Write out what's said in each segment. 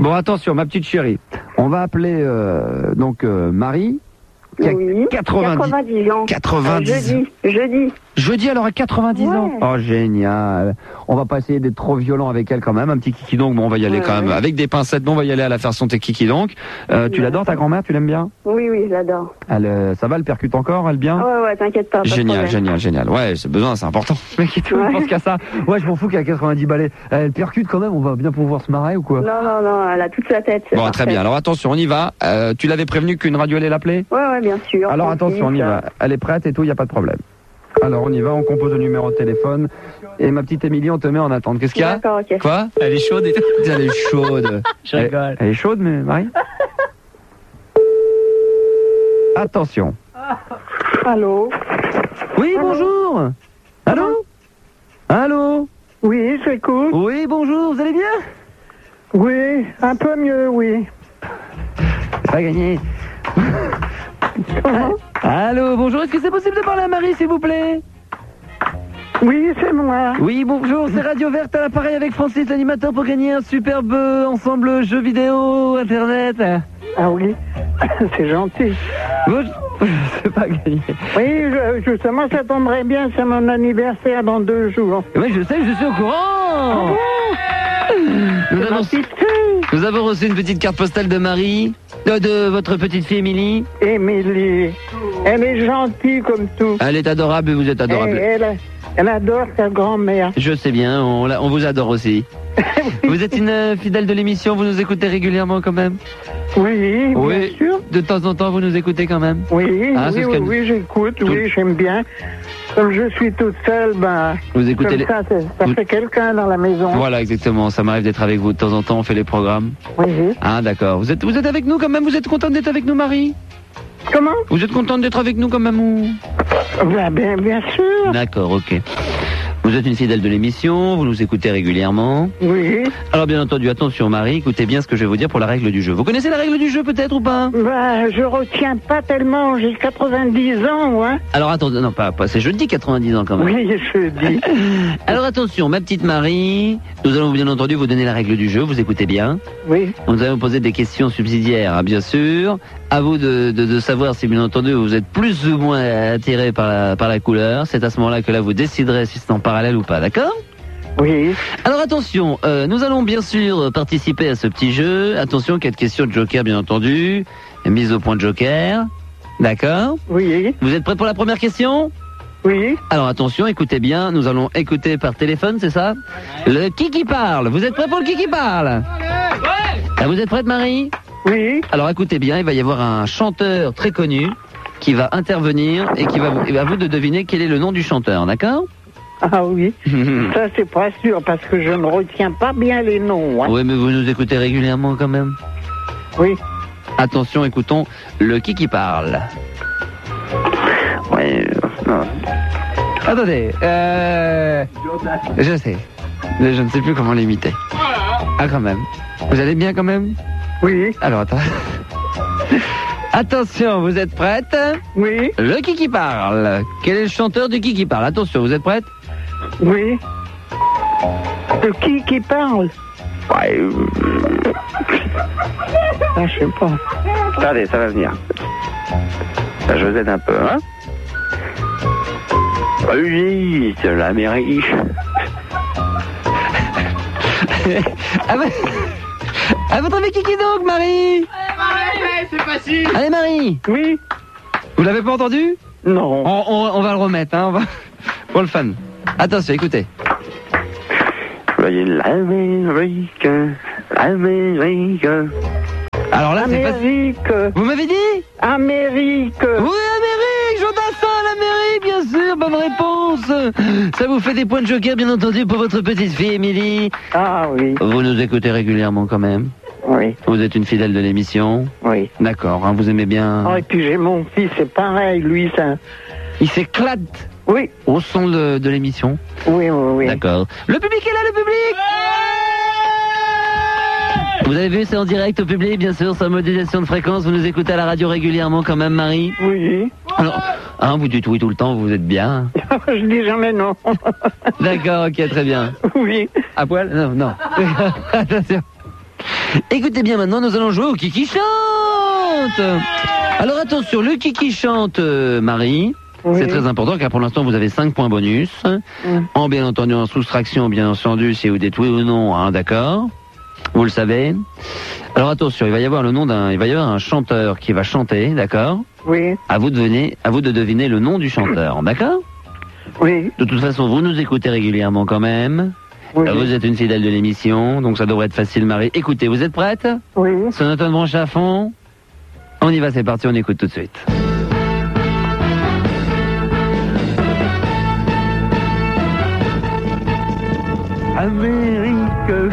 Bon, attention, ma petite chérie. On va appeler Marie. Qui a 90 ans. 90. Jeudi, alors à 90 ans. Oh, génial. On va pas essayer d'être trop violent avec elle quand même. Un petit kiki donc, bon, on va y aller quand même. Avec des pincettes, bon, on va y aller à la façon tes kiki donc. Tu l'adores, ta grand-mère, tu l'aimes bien? Oui, je l'adore. Ça va, elle percute encore, elle bien? Ouais, t'inquiète pas. Génial. Ouais, c'est besoin, c'est important. Ce mec, tout le monde pense qu'à ça. Ouais, je m'en fous qu'elle a 90 balais. Elle percute quand même, on va bien pouvoir se marrer ou quoi? Non, elle a toute sa tête. Bon, très bien. Alors attention, on y va. Tu l'avais prévenu qu'une radio allait l'appeler? Ouais, bien sûr. Alors attention, on y va. Elle est prête et tout, il n'y a pas de problème. Alors on y va, on compose le numéro de téléphone. Et ma petite Émilie, on te met en attente. Qu'est-ce qu'il y a? D'accord, ok. Quoi? Elle est chaude et tout. Elle est chaude. Je rigole. Elle est chaude, mais Marie? Attention. Allô? Oui, bonjour. Allô? Oui, j'écoute. Oui, bonjour, vous allez bien? Oui, un peu mieux, oui. C'est pas gagné. Allô, bonjour, est-ce que c'est possible de parler à Marie, s'il vous plaît? Oui, c'est moi. Oui, bonjour, c'est Radio Verte à l'appareil avec Francis, l'animateur, pour gagner un superbe ensemble jeux vidéo, internet. Ah oui, c'est gentil. C'est pas gagné. Oui, justement, ça tomberait bien, c'est mon anniversaire dans 2 jours. Oui, je sais, je suis au courant. Nous avons reçu une petite carte postale de Marie, de votre petite fille Émilie. Émilie, elle est gentille comme tout. Elle est adorable et vous êtes adorable. Elle adore sa grand-mère. Je sais bien, on vous adore aussi. Vous êtes une fidèle de l'émission, vous nous écoutez régulièrement quand même? Oui, bien sûr. De temps en temps, vous nous écoutez quand même? Oui, j'écoute, j'aime bien. Comme je suis toute seule, vous écoutez comme ça fait quelqu'un dans la maison. Voilà, exactement. Ça m'arrive d'être avec vous de temps en temps, on fait les programmes. Oui. Ah, d'accord. Vous êtes avec nous quand même? Vous êtes contente d'être avec nous, Marie? Comment? Vous êtes contente d'être avec nous quand même ou... Bien sûr. D'accord, ok. Vous êtes une fidèle de l'émission, vous nous écoutez régulièrement. Oui. Alors bien entendu, attention Marie, écoutez bien ce que je vais vous dire pour la règle du jeu. Vous connaissez la règle du jeu peut-être ou pas? Je retiens pas tellement, j'ai 90 ans, hein. Alors attendez, non pas c'est jeudi 90 ans quand même. Oui, jeudi. Alors attention, ma petite Marie, nous allons bien entendu vous donner la règle du jeu, vous écoutez bien. Oui. Nous allons poser des questions subsidiaires, hein, bien sûr. À vous de savoir si bien entendu vous êtes plus ou moins attiré par la couleur. C'est à ce moment-là que là vous déciderez si c'est en parallèle ou pas, d'accord? Oui. Alors attention, nous allons bien sûr participer à ce petit jeu. Attention, 4 questions de joker bien entendu. Mise au point de joker. D'accord? Oui. Vous êtes prêts pour la première question? Oui. Alors attention, écoutez bien, nous allons écouter par téléphone, c'est ça? Le qui parle. Vous êtes prêts pour le qui parle? Ah, vous êtes prête Marie? Oui. Alors écoutez bien, il va y avoir un chanteur très connu qui va intervenir et qui va à vous de deviner quel est le nom du chanteur, d'accord? Ah oui, ça c'est pas sûr parce que je ne retiens pas bien les noms. Hein. Oui, mais vous nous écoutez régulièrement quand même. Oui. Attention, écoutons le qui parle. Oui, non. Attendez, je sais, mais je ne sais plus comment l'imiter. Ah quand même. Vous allez bien quand même? Oui. Alors attends. Attention, vous êtes prête? Oui. Le qui parle. Quel est le chanteur du qui parle? Attention, vous êtes prête? Oui. Le qui parle? Ouais. Ah, je sais pas. Attendez, ça va venir. Ça, je vous aide un peu, hein? Oui, c'est l'Amérique. À votre avis, qui donc, Marie? Allez, c'est facile. Allez, Marie. Oui. Vous l'avez pas entendu? Non. On va le remettre, hein, pour le fun. Attention, écoutez. Voyez l'Amérique, l'Amérique. Alors là, c'est Amérique. Vous m'avez dit? Amérique. Oui, Amérique, Jodassin, l'Amérique, bien sûr, bonne réponse. Ça vous fait des points de joker, bien entendu, pour votre petite fille, Émilie. Ah oui. Vous nous écoutez régulièrement quand même? Oui. Vous êtes une fidèle de l'émission? Oui. D'accord, hein, vous aimez bien... Oh, et puis j'ai mon fils, c'est pareil, lui, ça... Il s'éclate Oui. au son de l'émission? Oui. D'accord. Le public est là, le public! Vous avez vu, c'est en direct au public, bien sûr, sans modulation de fréquence. Vous nous écoutez à la radio régulièrement quand même, Marie? Oui. Alors, hein, vous dites oui tout le temps, vous êtes bien. Je dis jamais non. D'accord, ok, très bien. Oui. À poil? Non. Attention. Écoutez bien, maintenant nous allons jouer au Kiki chante. Alors attention, le Kiki chante, Marie. Oui. C'est très important car pour l'instant vous avez 5 points bonus. En bien entendu en soustraction, bien entendu, si vous dites oui ou non, hein, d'accord. Vous le savez. Alors attention, il va y avoir un chanteur qui va chanter, d'accord? Oui. À vous de deviner le nom du chanteur, d'accord? Oui. De toute façon, vous nous écoutez régulièrement quand même. Oui. Vous êtes une fidèle de l'émission, donc ça devrait être facile, Marie. Écoutez, vous êtes prête? Oui. Sonotone branché à fond. On y va, c'est parti, on écoute tout de suite. Amérique.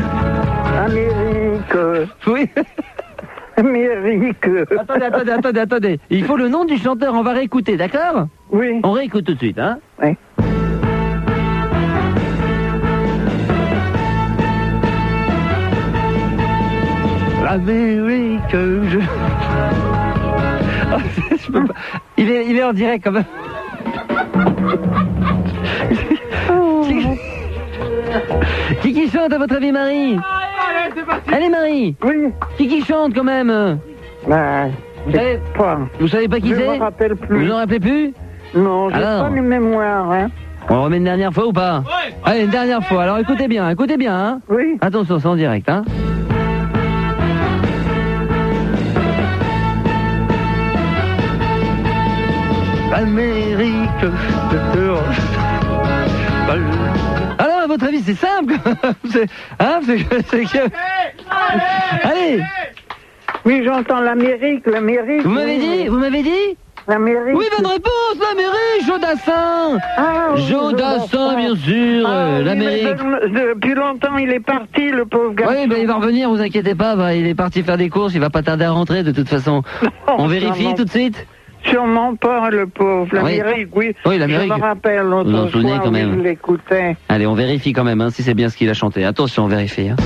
Oui. Amérique. Attendez. Il faut le nom du chanteur, on va réécouter, d'accord? Oui. On réécoute tout de suite, hein? Oui. Amérique, je peux pas. Il est en direct quand même. Qui chante à votre avis, Marie? Allez, c'est parti. Allez, Marie. Oui. Qui chante quand même? Vous savez pas qui c'est? Je me rappelle plus. Vous en rappelez plus? Non, j'ai pas les mémoires, hein. On remet une dernière fois ou pas? Oui. Allez, une dernière fois. Alors écoutez bien, hein. Oui. Attention, c'est en direct, hein. Amérique. Alors, à votre avis, c'est simple. Allez. Oui, j'entends l'Amérique. Vous m'avez dit? L'Amérique. Oui, bonne réponse, l'Amérique, Jodassin. Ah, oui, Jodassin, bien sûr, l'Amérique. Depuis longtemps, il est parti, le pauvre garçon. Oui, il va revenir, vous inquiétez pas, il est parti faire des courses, il va pas tarder à rentrer, de toute façon. On vérifie tout de suite? Sûrement pas, le pauvre. L'Amérique, oui. Oui, l'Amérique. Je me rappelle l'autre vous en souvenez quand même. Je l'écoutais. Allez, on vérifie quand même, hein, si c'est bien ce qu'il a chanté. Attention, on vérifie. Hein.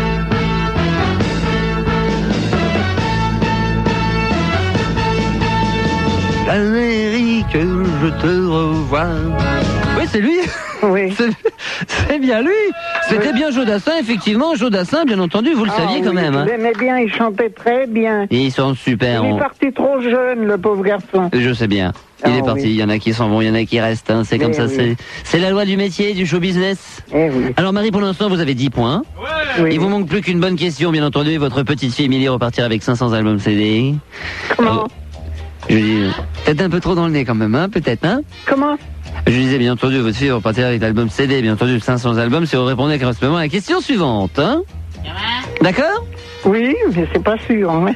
Amérique, je te revois. Oui, c'est lui. Oui. C'est bien lui. C'était bien Jodassin, effectivement. Jodassin, bien entendu, vous le saviez quand même. Hein. Je l'aimais bien, il chantait très bien. Et ils sont super. Il est parti trop jeune, le pauvre garçon. Je sais bien. Il est parti. Il y en a qui s'en vont, il y en a qui restent. Hein. C'est comme ça. Oui. C'est la loi du métier, du show business. Oui. Alors Marie, pour l'instant, vous avez 10 points. Oui. Il vous manque plus qu'une bonne question, bien entendu. Et votre petite fille Émilie repartira avec 500 albums CD. Comment Je dis, peut-être un peu trop dans le nez quand même, hein, peut-être, hein? Comment? Je disais, bien entendu, votre fille repartira avec l'album CD, bien entendu, 500 albums, si vous répondez correctement à la question suivante, hein? D'accord? Oui, mais c'est pas sûr, hein.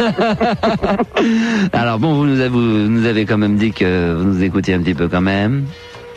Alors bon, vous nous avez quand même dit que vous nous écoutiez un petit peu quand même.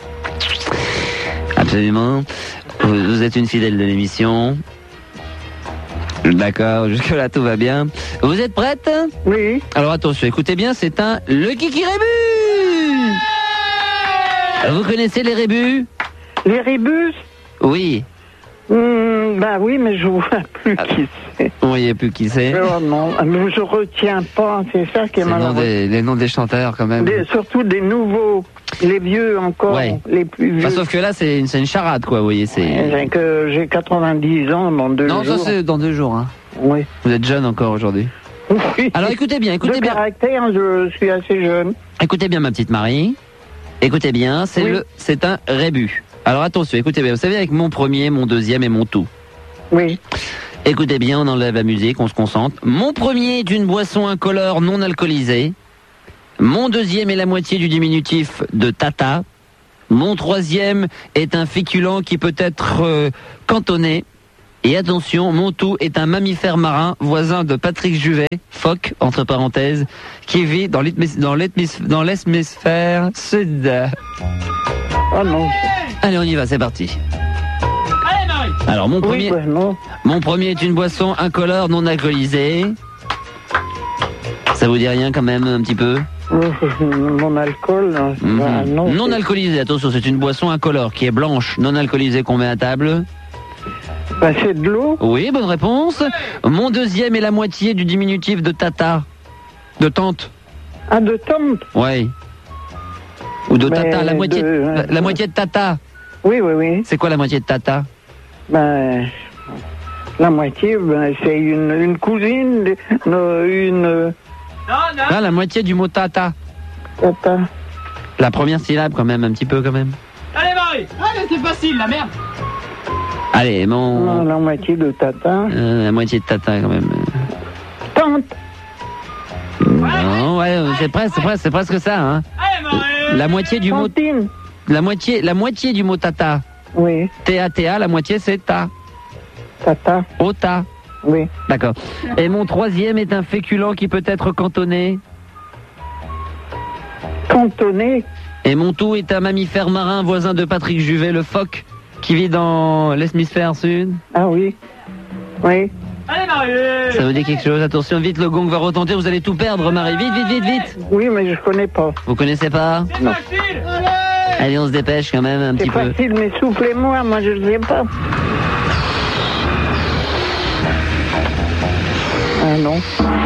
Absolument. Vous êtes une fidèle de l'émission. D'accord, jusque-là tout va bien. Vous êtes prête? Oui. Alors attention, écoutez bien, c'est le Kiki Rébus. Vous connaissez les rébus? Les rébus? Oui. Bah oui, mais je vois plus qui c'est. Vous voyez plus qui c'est? Oh non, mais je retiens pas, c'est ça qui est malheureux. Les noms des chanteurs quand même. Surtout des nouveaux, les vieux encore, les plus vieux. Enfin, sauf que là c'est une charade quoi, vous voyez. J'ai 90 ans dans 2 jours. Non, ça c'est dans 2 jours. Hein. Oui. Vous êtes jeune encore aujourd'hui. Oui. Alors écoutez bien. De caractère, je suis assez jeune. Écoutez bien ma petite Marie. Écoutez bien, c'est un rébus. Alors attention, écoutez bien. Vous savez, avec mon premier, mon deuxième et mon tout. Oui. Écoutez bien, on enlève la musique, on se concentre. Mon premier est une boisson incolore non alcoolisée. Mon deuxième est la moitié du diminutif de tata. Mon troisième est un féculent qui peut être cantonné. Et attention, mon tout est un mammifère marin, voisin de Patrick Juvet, phoque, entre parenthèses, qui vit dans l'hémisphère sud. Oh non. Allez, on y va, c'est parti. Allez, Marie. Alors, mon premier est une boisson incolore non alcoolisée. Ça vous dit rien quand même, un petit peu? Mon alcool, non. Non alcoolisée, attention, c'est une boisson incolore qui est blanche, non alcoolisée qu'on met à table. Bah, c'est de l'eau. Oui, bonne réponse. Mon deuxième est la moitié du diminutif de tata. De tante. Ah, de tante? Oui. Ou de tata, la moitié de tata. Oui. C'est quoi la moitié de tata? Ben, La moitié, ben, c'est une cousine, une... Ah, la moitié du mot tata. Tata. La première syllabe quand même, un petit peu quand même. Allez Marie. Allez, c'est facile, la merde. Allez, Non, la moitié de tata. la moitié de tata quand même. Tante. Non, ouais, c'est presque ça, hein. Allez Marie. La moitié du mot... Tantine. La moitié du mot tata. Oui. T-A-T-A, la moitié c'est ta. Tata. Ota. Oui. D'accord. Et mon troisième est un féculent qui peut être cantonné. Cantonné. Et mon tout est un mammifère marin voisin de Patrick Juvet, le phoque, qui vit dans l'hémisphère sud. Ah oui. Oui. Allez Marie. Ça vous dit quelque chose? Attention, vite, le gong va retenter, vous allez tout perdre, Marie. Vite, vite, vite, vite. Oui, mais je connais pas. Vous connaissez pas? C'est facile. Allez, on se dépêche quand même un petit peu. C'est facile, mais soufflez-moi, moi je ne sais pas. Ah non.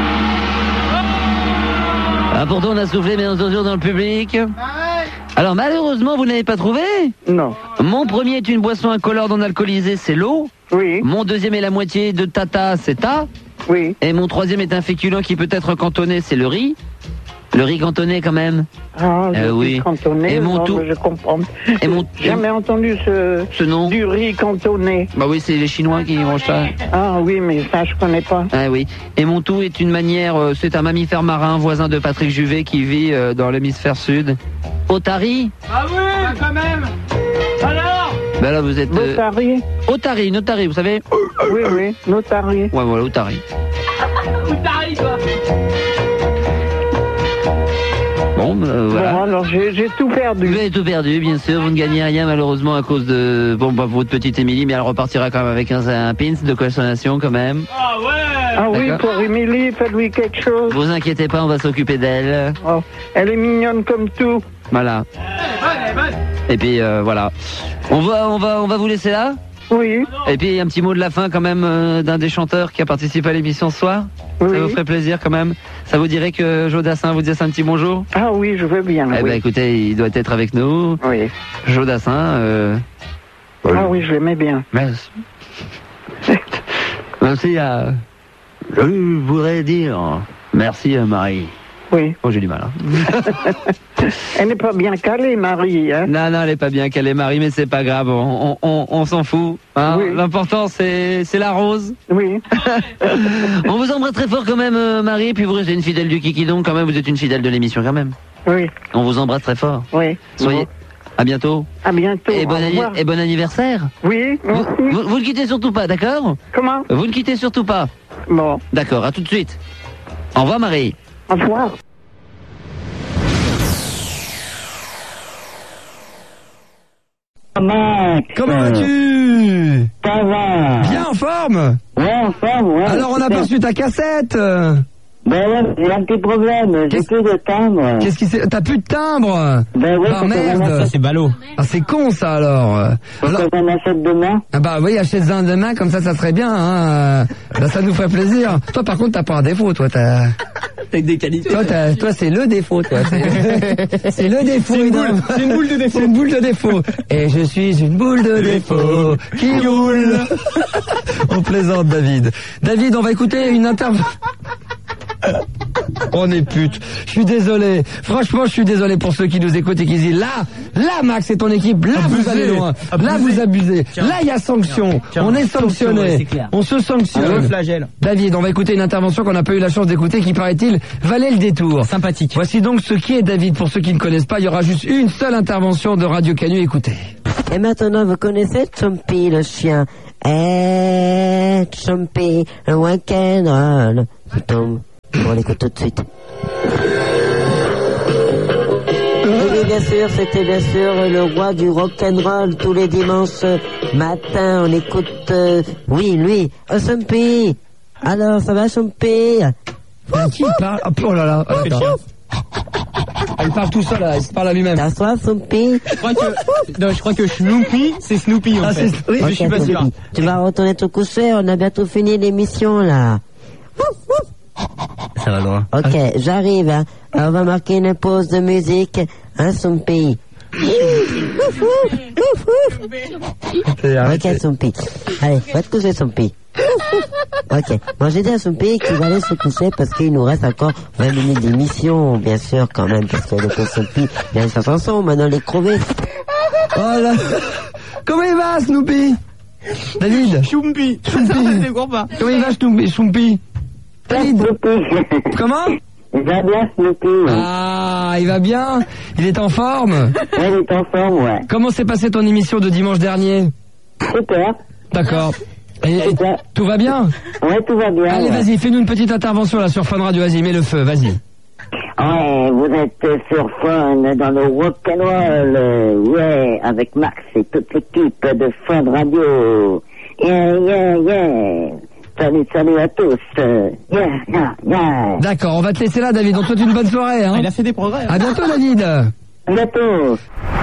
Ah, pourtant on a soufflé bien sûr dans le public. Alors malheureusement vous n'avez pas trouvé? Non. Mon premier est une boisson incolore non alcoolisée, c'est l'eau. Oui. Mon deuxième est la moitié de tata, c'est ta. Oui. Et mon troisième est un féculent qui peut être cantonné, c'est le riz. Le riz cantonné quand même. Ah, oui. Cantonné. Et mon non, tout. Je comprends. Et mon... Jamais entendu ce nom. Du riz cantonné. Bah oui, c'est les Chinois qui mangent ça. Ah oui, mais ça je connais pas. Ah oui. Et mon tout est une manière, c'est un mammifère marin voisin de Patrick Juvet qui vit dans l'hémisphère sud. Otari. Ah oui, quand même. Alors. Ben là vous êtes. Notari. Notari, vous savez. Oui, oui, notari. Ouais, voilà, Otari. Où t'arrives, toi? Bon, voilà. Bon, alors j'ai tout perdu. Vous avez tout perdu, bien sûr. Vous ne gagnez rien malheureusement à cause de votre petite Émilie, mais elle repartira quand même avec un pins de consolation quand même. Ah ouais. Ah oui, D'accord. pour Émilie, faites-lui quelque chose. Vous inquiétez pas, on va s'occuper d'elle. Oh, elle est mignonne comme tout. Voilà. Elle est bonne. Et puis voilà. On va vous laisser là. Oui, Et puis un petit mot de la fin quand même d'un des chanteurs qui a participé à l'émission ce soir. oui. Ça vous ferait plaisir quand même. Ça vous dirait que Joe Dassin vous dise un petit bonjour? Ah oui, je veux bien. Eh oui. ben écoutez, il doit être avec nous. Oui. Joe Dassin. Ah oui, je l'aimais bien. Merci. Merci à... Je voudrais dire merci à Marie. Oui. Oh, j'ai du mal. Hein. Elle n'est pas bien calée, Marie. Hein. Non, elle est pas bien qu'elle est Marie, mais c'est pas grave. On s'en fout. Hein. Oui. L'important, c'est la rose. Oui. On vous embrasse très fort quand même, Marie. Puis vous restez une fidèle du Kiki donc. Quand même, vous êtes une fidèle de l'émission quand même. Oui. On vous embrasse très fort. Oui. Soyez. Bon. À bientôt. À bientôt. Et Au revoir. bon anniversaire. Oui, merci. Vous ne quittez surtout pas, d'accord? Comment? Vous ne quittez surtout pas. Bon. D'accord, à tout de suite. Au revoir, Marie. Au revoir. Comment vas-tu? Ça va. Bien en forme? Ouais, en forme, ouais. Alors on a pas reçu ta cassette. Ben ouais, j'ai un petit problème, j'ai Qu'est-ce- plus de timbre. Qu'est-ce qui s'est... T'as plus de timbre? Ben ouais, Ah faut que j'en merde. achète- C'est ballot. Ah c'est con ça alors. faut que j'en achète demain. Ah bah oui, achète-en demain, comme ça serait bien. Hein. Bah, ça nous ferait plaisir. Toi par contre t'as pas un défaut, toi t'as... Avec des qualités. Toi c'est le défaut, toi. C'est le défaut. C'est une boule de défaut. C'est une boule de défaut. Et je suis une boule de défaut qui roule. On plaisante, David. David, on va écouter une interview. On est pute. Je suis désolé. Franchement, je suis désolé pour ceux qui nous écoutent et qui disent là, Max et ton équipe, là, vous allez loin. Là, vous abusez. Là, il y a sanction. Tiens. On est Sanction, ouais, sanctionné. c'est clair. On se Un sanctionne. flagelle. David, on va écouter une intervention qu'on n'a pas eu la chance d'écouter qui, paraît-il, valait le détour. Sympathique. Voici donc ce qui est David. Pour ceux qui ne connaissent pas, il y aura juste une seule intervention de Radio Canu. Écoutez. Et maintenant, vous connaissez Chumpy le chien. Eh, Chumpy, le rock'n'roll. On l'écoute tout de suite. Oui, bien sûr, c'était bien sûr le roi du rock'n'roll tous les dimanches matin. On écoute, oui, lui, Chumpy. Alors, ça va, Chumpy? Qui parle? Oh là là. Attends. Il parle tout seul, là. Il se parle à lui-même. T'as soif, Chumpy? Je crois que Snoopy, c'est Snoopy en fait. Oui, Je suis Ok, pas sûr. Chumpy. Tu vas retourner te coucher, on a bientôt fini l'émission, là. Ça va loin. Ok, j'arrive, hein. Alors, on va marquer une pause de musique, hein, Chumpy. Ok, Chumpy. Allez, va te coucher, Chumpy. Ok. Bon, j'ai dit à Soupy qu'il allait se coucher parce qu'il nous reste encore 20 minutes d'émission, bien sûr, quand même, parce que le Soupy, il y a sa chanson, maintenant les crever. Oh là. Comment il va, Snoopy? David? Choumpi. Comment il va, Snoopy? David? Comment? Il va bien, Snoopy. Ah, il va bien? Il est en forme? Ouais, il est en forme, ouais. Comment s'est passée ton émission de dimanche dernier? Super. D'accord. Et tout va bien? Ouais, tout va bien. Allez, vas-y, fais-nous une petite intervention là sur Fun Radio, vas-y, mets le feu, vas-y. Ouais, vous êtes sur Fun, dans le rock'n'roll, ouais, avec Max et toute l'équipe de Fun Radio. Yeah, yeah, yeah. Salut à tous. Yeah, yeah, yeah. D'accord, on va te laisser là, David. On te souhaite une bonne soirée. Hein. Il a fait des progrès. À bientôt, David. À bientôt.